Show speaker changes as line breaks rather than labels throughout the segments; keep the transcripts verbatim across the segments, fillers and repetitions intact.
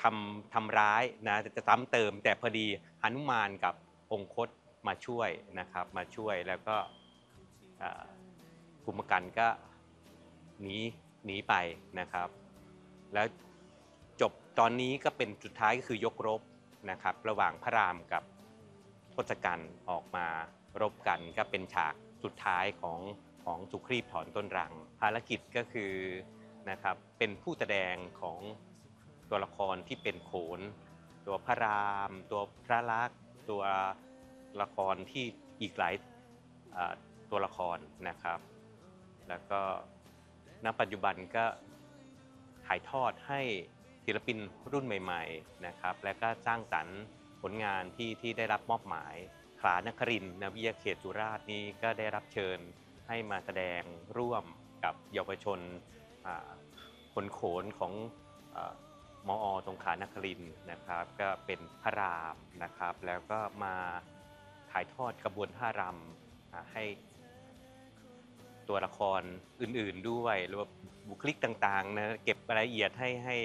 ทำทำร้ายนะจะซ้ำเติมแต่พอดีหนุมานกับองคตมาช่วยนะครับมาช่วยแล้วก็ภูมิกันก็หนีหนีไปนะครับแล้วจบตอนนี้ก็เป็นสุดท้ายก็คือยกรบนะครับระหว่างพระรามกับทศกัณฐ์ออกมารบกันก็เป็นฉากสุดท้ายของของสุครีพถอนต้นรังภารกิจก็คือนะครับเป็นผู้แสดงของตัวละครที่เป็นโขนตัวพระรามตัวพระลักษณ์ตัวละครที่อีกหลายตัวละครนะครับแล้วก็ณปัจจุบันก็ถ่ายทอดให้ศิลปินรุ่นใหม่ๆนะครับและก็สร้างสรรค์ผลงานที่ที่ได้รับมอบหมายขลานครินทร์นวิทยาเขตสุราษฎร์นี้ก็ได้รับเชิญให้มาแสดงร่วมกับเยาวชนคนโขนของมอ.สงขลานครินทร์นะครับก็เป็นพระรามนะครับแล้วก็มาถ่ายทอดกระบวนท่ารำให้ตัวละครอื่นๆด้วยหรือว่าบุคลิกต่างๆนะเก็บรายละเอียดให้ให้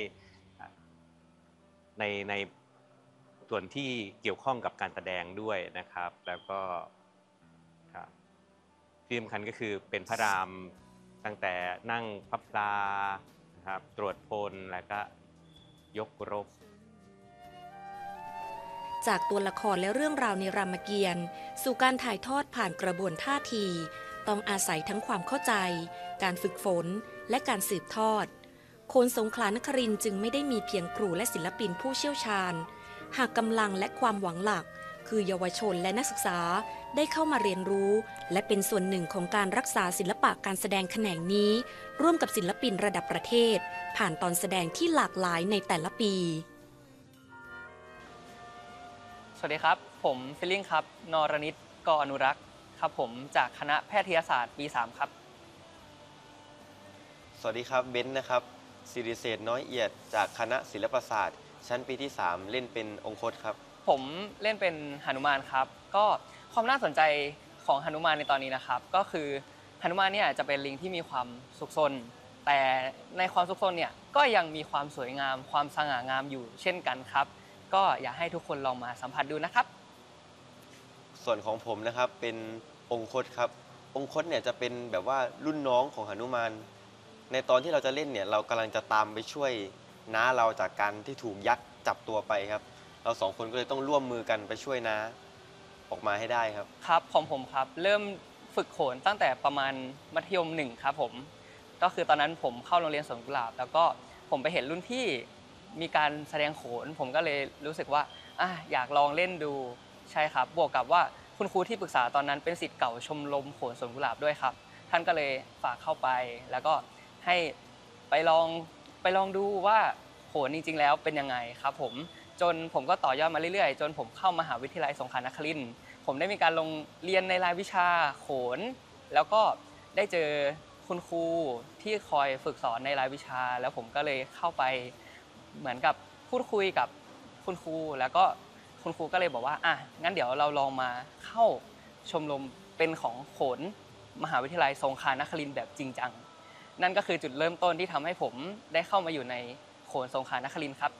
ในในส่วนที่เกี่ยวข้องกับการแสดงด้วยนะครับแล้วก็ที่สำคัญก็คือเป็นพระรามตั้งแต่นั่งพับปลานะครับตรวจพลแล้วก็ยกรบ
จากตัวละครและเรื่องราวในรามเกียรติ์สู่การถ่ายทอดผ่านกระบวนท่าทีต้องอาศัยทั้งความเข้าใจการฝึกฝนและการสืบทอดโขนสงขลานครินทร์จึงไม่ได้มีเพียงครูและศิลปินผู้เชี่ยวชาญหากกำลังและความหวังหลักคือเยาวชนและนักศึกษาได้เข้ามาเรียนรู้และเป็นส่วนหนึ่งของการรักษาศิลปะการแสดงแขนงนี้ร่วมกับศิลปินระดับประเทศผ่านตอนแสดงที่หลากหลายในแต่ละปี
สวัสดีครับผมฟิลลิ่งครับนรณิต ก.อนุรักษ์ครับผมจากคณะแพทยศาสตร์ปีสามครับ
สวัสดีครับเบนซ์นะครับศิริเศษน้อยเอียดจากคณะศิลปศาสตร์ชั้นปีที่สามเล่นเป็นองคตครับ
ผมเล่นเป็นหนุมานครับก็ความน่าสนใจของหนุมานในตอนนี้นะครับก็คือหนุมานเนี่ยจะเป็นลิงที่มีความสุขสนแต่ในความสุขสนเนี่ยก็ยังมีความสวยงามความสง่างามอยู่เช่นกันครับก็อยากให้ทุกคนลองมาสัมผัสดูนะครับ
ส่วนของผมนะครับเป็นองคตครับองคตเนี่ยจะเป็นแบบว่ารุ่นน้องของหนุมานในตอนที่เราจะเล่นเนี่ยเรากำลังจะตามไปช่วยน้าเราจากการที่ถูกยักษ์จับตัวไปครับเราสองคนก็เลยต้องร่วมมือกันไปช่วยน้าออกมาให้ได้ครับ
ครับของผมครับเริ่มฝึกโขนตั้งแต่ประมาณมัธยมหนึ่งครับผมก็คือตอนนั้นผมเข้าโรงเรียนสวนกุหลาบแล้วก็ผมไปเห็นรุ่นพี่มีการแสดงโขนผมก็เลยรู้สึกว่าอ่ะอยากลองเล่นดูใช่ครับบวกกับว่าคุณครูที่ปรึกษาตอนนั้นเป็นศิษย์เก่าชมรมโขนสวนกุหลาบด้วยครับท่านก็เลยฝากเข้าไปแล้วก็ให้ไปลองไปลองดูว่าโขนจริงๆแล้วเป็นยังไงครับผมจนผมก็ต่อยอดมาเรื่อยๆจนผมเข้ามหาวิทยาลัยสงขลานครินทร์ผมได้มีการลงเรียนในรายวิชาโขนแล้วก็ได้เจอคุณครูที่คอยฝึกสอนในรายวิชาแล้วผมก็เลยเข้าไปเหมือนกับพูดคุยกับคุณครูแล้วก็คุณครูก็เลยบอกว่าอ่ะงั้นเดี๋ยวเราลองมาเข้าชมรมเป็นของโขนมหาวิทยาลัยสงขลานครินทร์แบบจริงจังนั่นก็คือจุดเริ่มต้นที่ทำให้ผมได้เข้ามาอยู่ในโขนสงขลานครินทร์ครับ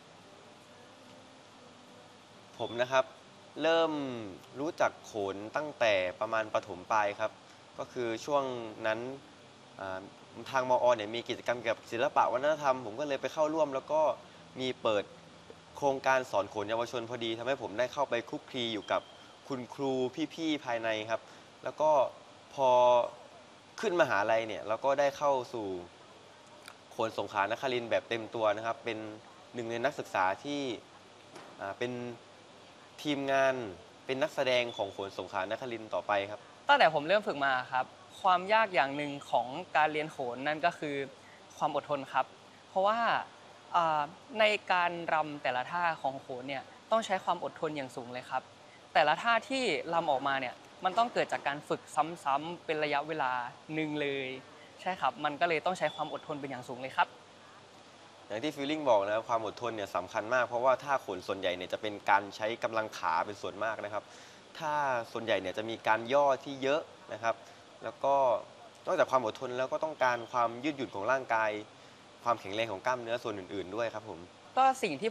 ผมนะครับเริ่มรู้จักโขนตั้งแต่ประมาณประถมปลายครับก็คือช่วงนั้นทางมอ.เนี่ยมีกิจกรรมเกี่ยวกับศิลปะวัฒนธรรมผมก็เลยไปเข้าร่วมแล้วก็มีเปิดโครงการสอนโขนเยาวชนพอดีทำให้ผมได้เข้าไปคลุกคลีอยู่กับคุณครูพี่ๆภายในครับแล้วก็พอขึ้นมหาลัยเนี่ยเราก็ได้เข้าสู่โขนสงขลานครินทร์แบบเต็มตัวนะครับเป็นหนึ่งในนักศึกษาที่เป็นทีมงานเป็นนักแสดงของโขนสงขลานครินทร์ต่อไปครับ
ตั้งแต่ผมเริ่มฝึกมาครับความยากอย่างหนึ่งของการเรียนโขนนั่นก็คือความอดทนครับเพราะว่าในการรำแต่ละท่าของโขนเนี่ยต้องใช้ความอดทนอย่างสูงเลยครับแต่ละท่าที่รำออกมาเนี่ยมันต้องเกิดจากการฝึกซ้ำๆเป็นระยะเวลาหนึ่งเลยใช่ครับมันก็เลยต้องใช้ความอดทนเป็นอย่างสูงเลยครับ
อย่างที่ฟีลลิ่งบอกนะความอดทนเนี่ยสำคัญมากเพราะว่าท่าโขนส่วนใหญ่เนี่ยจะเป็นการใช้กำลังขาเป็นส่วนมากนะครับท่าส่วนใหญ่เนี่ยจะมีการย่อที่เยอะนะครับแล้วก็นอกจากความอดทนแล้วก็ต้องการความยืดหยุ่นของร่างกายความแข็งแรงของกล้ามเนื้อส่วนอื่นๆด้วยครับผม
ก็สิ่งที่